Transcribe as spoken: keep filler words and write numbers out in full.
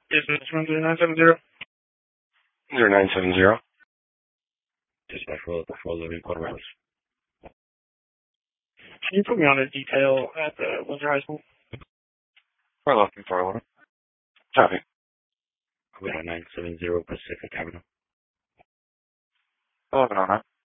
Is this one zero nine seven zero? zero nine seven zero. Dispatch roll for living quarter miles. Can you put me on a detail at the Windsor High School? We're looking for one. Copy. zero nine seven zero Pacific Avenue. eleven oh nine.